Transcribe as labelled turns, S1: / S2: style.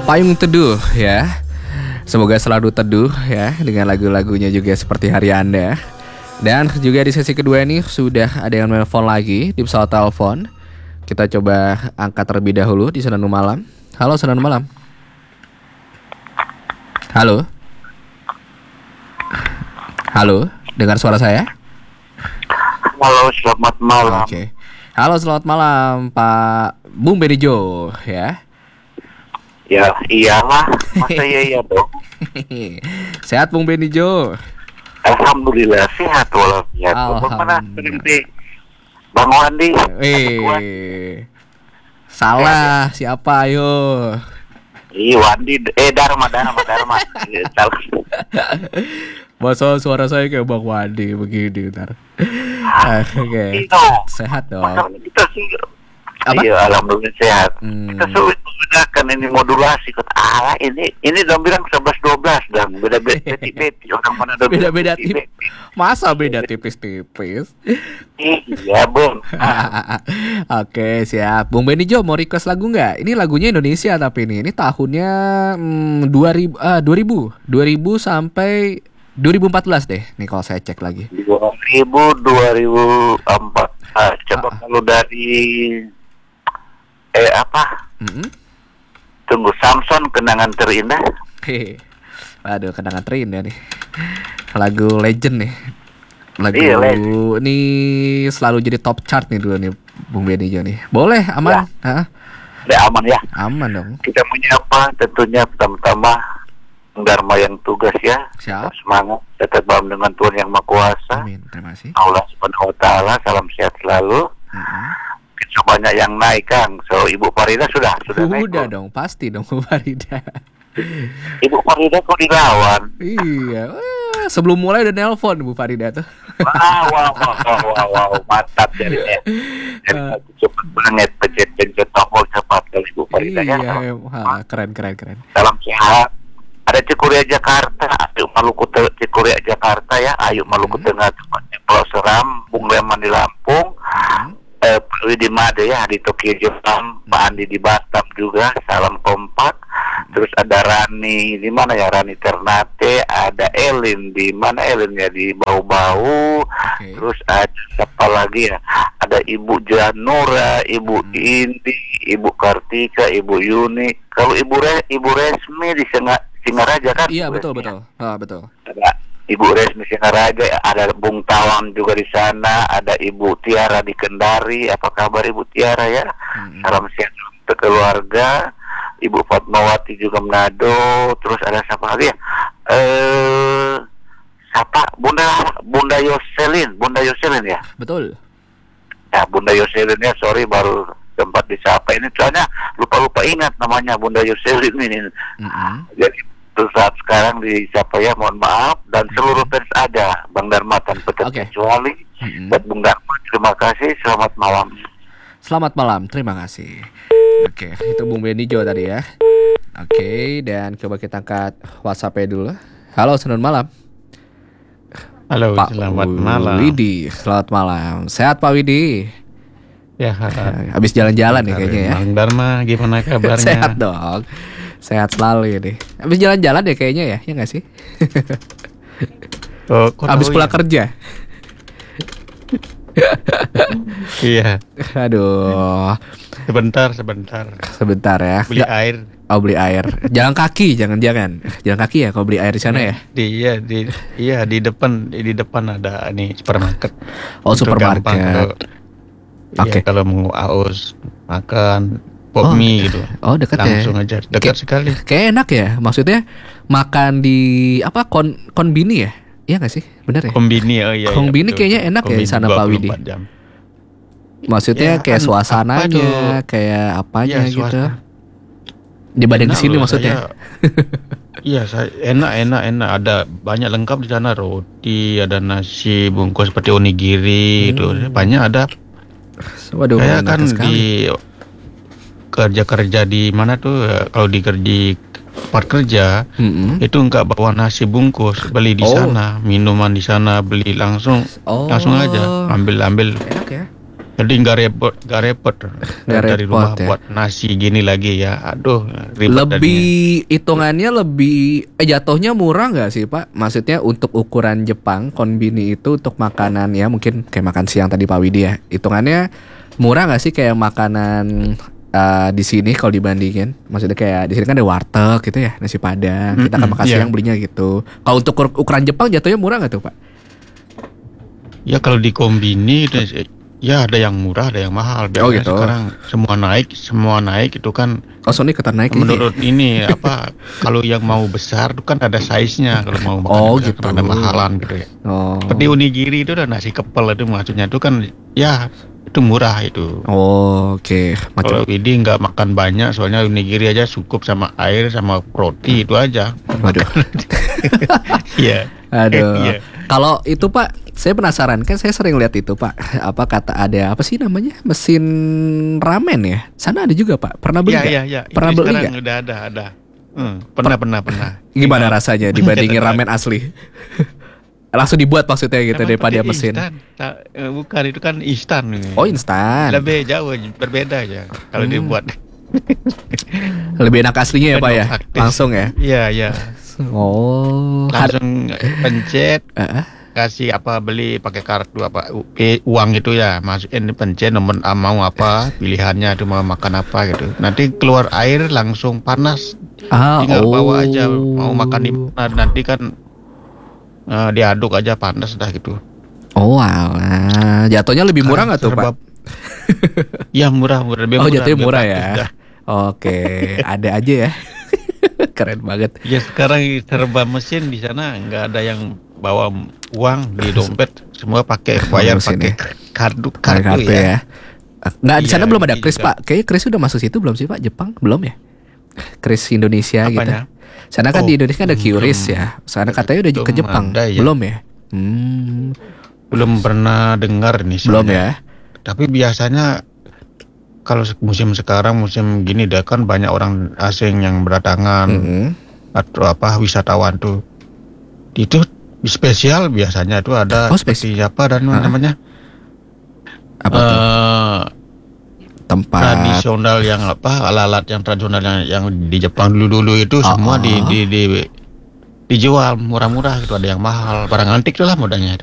S1: Payung Teduh ya. Semoga selalu teduh ya dengan lagu-lagunya juga seperti hari Anda. Dan juga di sesi kedua ini sudah ada yang nelfon lagi di pesawat telepon. Kita coba angkat terlebih dahulu di Senandung Malam. Halo Senandung Malam. Halo. Halo, dengar suara saya?
S2: Halo, selamat malam.
S1: Oke. Halo, selamat malam Pak Bung Benijo ya.
S2: Ya, iyalah. Masa iya dong.
S1: Sehat Bung Benijo?
S2: Alhamdulillah sehat walafiat. Bagaimana seperti Bang Wandi?
S1: Salah siapa ayo?
S2: Wandi, Dharma.
S1: Masa suara saya kayak Bang Wandi begini ntar. Oke. Sehat dong.
S2: Kita sih.
S1: Apa?
S2: Iya, alhamdulillah sehat. Kita sulit menggunakan ini modulasi. Ini dong bilang 11-12 dan beda-beda tipis. Orang mana ada
S1: beda-beda tipis. Masa beda tipis-tipis?
S2: Iya, Bung.
S1: Oke, siap. Bung Benijo mau request lagu nggak? Ini lagunya Indonesia tapi ini tahunnya 2000 sampai 2014 deh. Nih kalau saya cek lagi.
S2: 2004. Coba kalau dari Tunggu, Samson Kenangan Terindah.
S1: Aduh, kenangan terindah nih. Lagu legend nih. Lagu ini selalu jadi top chart nih dulu nih Bung Benijo nih. Boleh, aman?
S2: Ya. Aman ya.
S1: Aman dong.
S2: Kita menyapa tentunya pertama-tama Dharma yang tugas ya.
S1: Siap.
S2: Semangat, tetap paham dengan Tuhan Yang Maha Kuasa.
S1: Amin, terima kasih.
S2: Allah Subhanahu Wa Taala, salam sehat selalu. So, banyak yang naik Kang. So Ibu Farida sudah naik.
S1: Udah dong, pasti dong Bu Farida.
S2: Ibu Farida kok dilawan?
S1: Iya. Sebelum mulai udah nelpon Bu Farida tuh.
S2: Wow, mantap jadinya. Jadi cepat banget pencet tombol cepat dari Ibu Farida ya.
S1: Iya, keren.
S2: Salam sehat. Ada Cikuria Jakarta, ayo Maluku Cikuria Jakarta ya, ayo Maluku Tengah tempatnya Pulau Seram, Bung Leman di Lampung. Pak Widi Made ya di Tokyo Jepang, Pak Andi di Batam juga, salam kompak. Terus ada Rani di mana ya, Rani Ternate, ada Elin di mana Elin ya, di Bau-Bau. Terus ada siapa lagi ya, ada Ibu Janura, Ibu Indi, Ibu Kartika, Ibu Yuni. Kalau Ibu Resmi di Singaraja kan?
S1: Iya betul. Betul.
S2: Ada Ibu Resmi Singaraja, ada Bung Tawang juga di sana, ada Ibu Tiara di Kendari. Apa kabar Ibu Tiara ya? Salam sehat untuk keluarga. Ibu Fatmawati juga Manado. Terus ada siapa lagi ya? Siapa? Bunda Yoselin ya? Betul. Ya, Bunda Yoselin ya, sorry baru sempat disapa ini, soalnya lupa ingat namanya Bunda Yoselin ini. Jadi saat sekarang disapa ya, mohon maaf, dan seluruh fans ada Bang Dharma tanpa terkecuali. Buat Bung Dharma terima kasih, selamat malam.
S1: Selamat malam, terima kasih. Oke, itu Bung Benijo tadi ya. Oke, dan coba kita angkat WhatsApp-nya dulu. Halo, selamat malam.
S3: Halo,
S1: Pak
S3: selamat malam.
S1: Widi, selamat malam. Sehat Pak Widi?
S3: Ya,
S1: habis jalan-jalan nih kayaknya ya.
S3: Bang Dharma, gimana kabarnya?
S1: Sehat dong. Sehat selalu ini. Habis jalan-jalan ya kayaknya ya, ya nggak sih? Habis pulang kerja.
S3: Iya.
S1: Aduh.
S3: Sebentar
S1: ya.
S3: Beli air.
S1: Oh, beli air. Jalan kaki, jangan. Jalan kaki ya kalau beli air di sana ya?
S3: Di depan ada nih supermarket.
S1: Oh, supermarket.
S3: Oke. Kalau mau aus makan pop mie gitu.
S1: Oh, dekat
S3: langsung aja. Dekat sekali.
S1: Kayak enak ya. Maksudnya makan di konbini ya? Iya nggak sih? Benar ya?
S3: Kombini, iya.
S1: Kombini kayaknya enak ya di sana Pak Widi. Maksudnya kayak suasananya, kayak apanya gitu. Dibanding di sini maksudnya.
S3: Iya, enak. Ada banyak lengkap di sana, roti, ada nasi bungkus seperti onigiri itu. Banyak ada.
S1: Waduh,
S3: saya kan sekali. Di kerja di mana tuh, kalau di tempat kerja itu enggak bawa nasi bungkus, beli di sana, minuman di sana, beli langsung aja, ambil.
S1: Enak ya.
S3: Jadi nggak repot dari rumah
S1: ya.
S3: buat nasi gini lagi ya. Aduh, ribet
S1: Lebih hitungannya lebih jatuhnya murah nggak sih Pak? Maksudnya untuk ukuran Jepang konbini itu untuk makanan ya mungkin kayak makan siang tadi Pak Widi ya. Hitungannya murah nggak sih kayak makanan di sini kalau dibandingin? Maksudnya kayak di sini kan ada warteg gitu ya, nasi padang. Kita kan makan siang belinya gitu. Kalau untuk ukuran Jepang jatuhnya murah nggak tuh Pak?
S3: Ya kalau di kombini ya ada yang murah, ada yang mahal. Biasanya
S1: gitu.
S3: Sekarang semua naik itu kan.
S1: Oh, Sony ikutan naik
S3: menurut ini apa? Kalau yang mau besar itu kan ada size-nya. Kalau mau makan
S1: gitu.
S3: ada mahalan gitu ya.
S1: Oh.
S3: Seperti onigiri itu dan nasi kepal itu maksudnya itu kan ya itu murah itu.
S1: Oh, oke.
S3: Kalau Widi nggak makan banyak, soalnya onigiri aja cukup sama air sama roti itu aja.
S1: Waduh.
S3: Iya.
S1: Aduh.
S3: Iya.
S1: Kalau itu Pak, saya penasaran kan saya sering lihat itu Pak. Apa kata ada apa sih namanya? Mesin ramen ya? Sana ada juga Pak. Pernah beli nggak?
S3: Iya.
S1: Pernah beli nggak?
S3: Udah ada. Pernah.
S1: Gimana rasanya dibandingin ramen asli? Langsung dibuat maksudnya gitu daripada mesin.
S3: Bukan, itu kan instan.
S1: Oh, instan.
S3: Lebih jauh berbeda aja kalau dibuat.
S1: Lebih enak aslinya ya Pak ya?
S3: Praktis.
S1: Langsung ya?
S3: Iya.
S1: Oh,
S3: langsung pencet. Kasih beli pakai kartu uang itu ya, masukin pencet nomor mau apa, pilihannya itu mau makan apa gitu. Nanti keluar air langsung panas. Tinggal bawa aja mau makan di mana, nanti kan diaduk aja panas dah gitu.
S1: Oh, alah. Jatuhnya lebih murah nggak tuh Pak?
S3: Ya murah, lebih murah.
S1: Oh, jatuhnya murah ya.
S3: Dah.
S1: Oke, ada aja ya. Keren banget.
S3: Ya sekarang serba mesin di sana, nggak ada yang bawa uang di dompet, semua pakai bayar pakai kartu ya.
S1: Nggak di sana belum ada Kris
S3: juga.
S1: Pak. Kayaknya Kris udah masuk situ belum sih Pak? Jepang belum ya? Kris Indonesia
S3: Apanya?
S1: gitu. Sana kan di Indonesia ada QRIS ya. Sana katanya udah ke Jepang.
S3: Ya.
S1: Belum ya?
S3: Belum pernah dengar nih.
S1: Belum ya.
S3: Tapi biasanya kalau musim sekarang musim gini dah kan banyak orang asing yang berdatangan atau wisatawan tuh. Itu spesial biasanya tuh ada seperti apa dan namanya?
S1: Apa tuh? Tempat
S3: tradisional yang alat-alat yang tradisional yang di Jepang dulu itu semua dijual murah-murah gitu, ada yang mahal, barang antik itulah modalnya itu.